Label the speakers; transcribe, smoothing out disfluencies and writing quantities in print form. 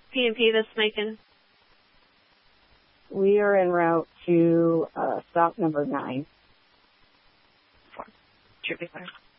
Speaker 1: PNP that's making?
Speaker 2: We are en route to stop number 9.
Speaker 1: Should be clear.